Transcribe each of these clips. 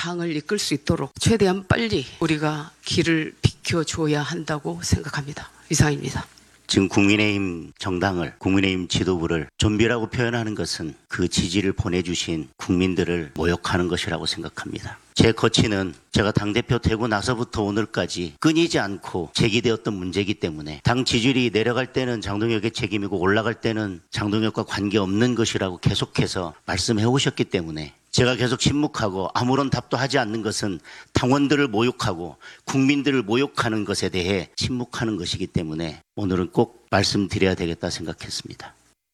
당을 이끌 수 있도록 최대한 빨리 우리가 길을 비켜줘야 한다고 생각합니다. 이상입니다. 지금 국민의힘 정당을, 국민의힘 지도부를 좀비라고 표현하는 것은 그 지지를 보내주신 국민들을 모욕하는 것이라고 생각합니다. 제 거취는 제가 당대표 되고 나서부터 오늘까지 끊이지 않고 제기되었던 문제이기 때문에 당 지지율이 내려갈 때는 장동혁의 책임이고 올라갈 때는 장동혁과 관계없는 것이라고 계속해서 말씀해 오셨기 때문에 제가 계속 침묵하고 아무런 답도 하지 않는 것은 당원들을 모욕하고 국민들을 모욕하는 것에 대해 침묵하는 것이기 때문에 오늘은 꼭 말씀드려야 되겠다 생각했습니다.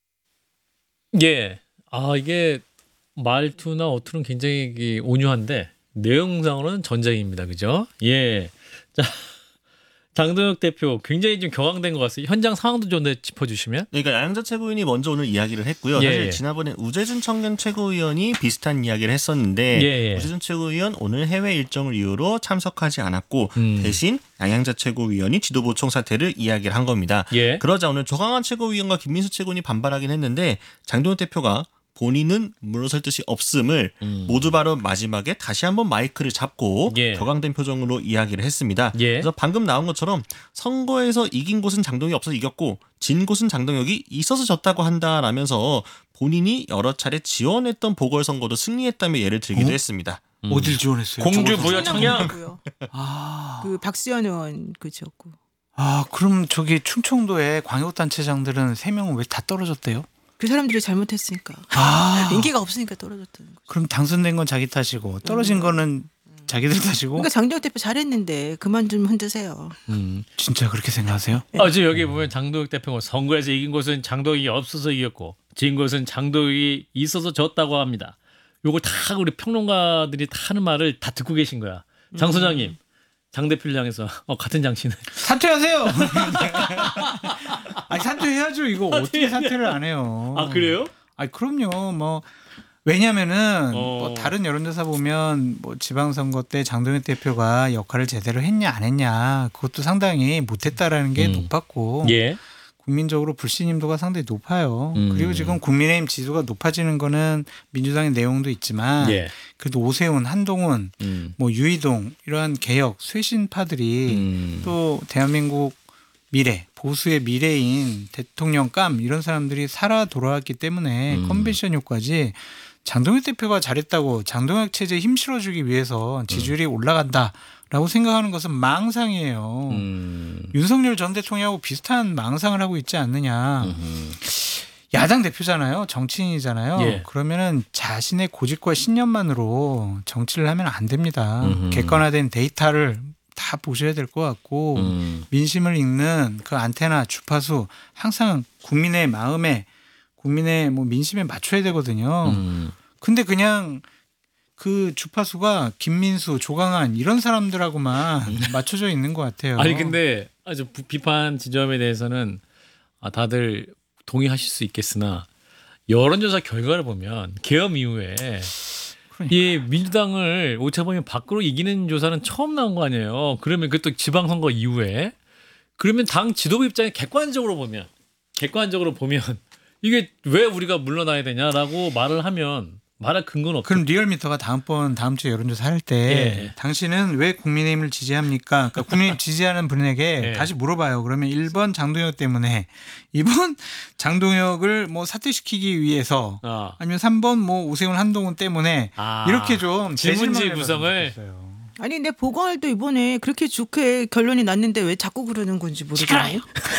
예. 이게 말투나 어투는 굉장히 온유한데 내용상으로는 전쟁입니다. 그죠? 예. 자, 장동혁 대표 굉장히 좀 격앙된 것 같습니다. 현장 상황도 좀 짚어주시면. 그러니까 양양자 최고위원이 먼저 오늘 이야기를 했고요. 사실 지난번에 우재준 청년 최고위원이 비슷한 이야기를 했었는데 우재준 최고위원 오늘 해외 일정을 이유로 참석하지 않았고 대신 양양자 최고위원이 지도부 총사퇴를 이야기를 한 겁니다. 그러자 오늘 조강한 최고위원과 김민수 최고위원이 반발하긴 했는데 장동혁 대표가 본인은 물러설 뜻이 없음을 모두 바로 마지막에 다시 한번 마이크를 잡고 격앙된 표정으로 이야기를 했습니다. 그래서 방금 나온 것처럼 선거에서 이긴 곳은 장동혁이 없어서 이겼고 진 곳은 장동혁이 있어서 졌다고 한다라면서 본인이 여러 차례 지원했던 보궐선거도 승리했다며 예를 들기도 했습니다. 어딜 지원했어요? 공주 부여 청량. 그 박수현 의원 그지였고. 그럼 저기 충청도에 광역단체장들은 3명은 왜 다 떨어졌대요? 그 사람들이 잘못했으니까. 인기가 없으니까 떨어졌다는 거죠. 그럼 당선된 건 자기 탓이고 떨어진 거는 자기들 탓이고. 그러니까 장동혁 대표 잘했는데 그만 좀 흔드세요. 진짜 그렇게 생각하세요? 지금 여기 보면 장동혁 대표가 선거에서 이긴 곳은 장동혁이 없어서 이겼고 진 곳은 장동혁이 있어서 졌다고 합니다. 요걸 다 우리 평론가들이 다 하는 말을 다 듣고 계신 거야. 장 소장님. 장 대표를 향해서 같은 장치네. 사퇴하세요. 사퇴해야죠. 이거 어떻게 사퇴를 안 해요? 그래요? 그럼요. 왜냐면은 다른 여론조사 보면 지방선거 때 장동혁 대표가 역할을 제대로 했냐 안 했냐 그것도 상당히 못했다라는 게 높았고 국민적으로 불신임도가 상당히 높아요. 그리고 지금 국민의힘 지지도가 높아지는 거는 민주당의 내용도 있지만 그래도 오세훈, 한동훈, 유이동 이러한 개혁 쇄신파들이 또 대한민국 미래, 보수의 미래인 대통령감 이런 사람들이 살아 돌아왔기 때문에 컨벤션 효과지 장동혁 대표가 잘했다고 장동혁 체제에 힘 실어주기 위해서 지지율이 올라간다라고 생각하는 것은 망상이에요. 윤석열 전 대통령하고 비슷한 망상을 하고 있지 않느냐. 야당 대표잖아요. 정치인이잖아요. 그러면은 자신의 고집과 신념만으로 정치를 하면 안 됩니다. 객관화된 데이터를 다 보셔야 될 것 같고 민심을 읽는 그 안테나 주파수 항상 국민의 마음에 국민의 민심에 맞춰야 되거든요. 근데 그냥 그 주파수가 김민수, 조강한 이런 사람들하고만 맞춰져 있는 것 같아요. 근데 아주 비판 지점에 대해서는 다들 동의하실 수 있겠으나 여론조사 결과를 보면 계엄 이후에 이 민주당을 오차범위 밖으로 이기는 조사는 처음 나온 거 아니에요. 그러면 그것도 지방선거 이후에 그러면 당 지도부 입장에 객관적으로 보면 이게 왜 우리가 물러나야 되냐라고 말을 하면 말할 근거는 없죠. 그럼 리얼미터가 다음 주에 여론조사 할 때 당신은 왜 국민의힘을 지지합니까? 그러니까 국민의힘 지지하는 분에게 다시 물어봐요. 그러면 1번 장동혁 때문에 2번 장동혁을 사퇴시키기 위해서 아니면 3번 오세훈 한동훈 때문에 이렇게 좀 질문지 구성을 아니 근데 보궐도 이번에 그렇게 좋게 결론이 났는데 왜 자꾸 그러는 건지 모르겠네요.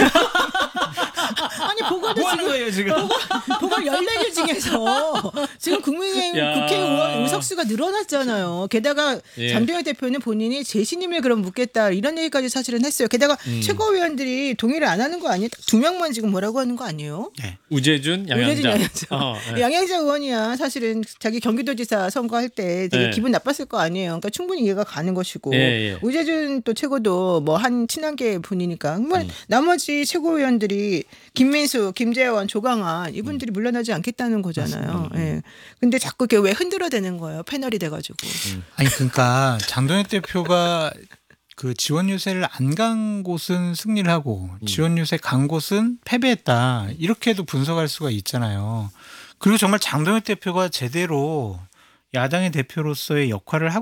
아니 보궐도 뭐 하는 거예요 지금? 보궐 14개 중에서 지금 국민의힘 국회의원 의석수가 늘어났잖아요. 게다가 장동혁 대표는 본인이 재신임을 그럼 묻겠다 이런 얘기까지 사실은 했어요. 게다가 최고위원들이 동의를 안 하는 거 아니에요? 2명만 지금 뭐라고 하는 거 아니에요? 우재준, 양양자. 양양자 의원이야 사실은 자기 경기도지사 선거할 때 되게 기분 나빴을 거 아니에요. 그러니까 충분히 이해가 가는 것이고 우재준 또 최고도 한 친한계 분이니까 나머지 최고위원들이 김민수, 김재원, 조강한 이분들이 물러나지 않겠다는 거잖아요. 근데 자꾸 왜 흔들어대는 거예요. 패널이 돼가지고. 그러니까 장동혁 대표가 그 지원 유세를 안 간 곳은 승리를 하고 지원 유세 간 곳은 패배했다. 이렇게도 분석할 수가 있잖아요. 그리고 정말 장동혁 대표가 제대로 야당의 대표로서의 역할을 하고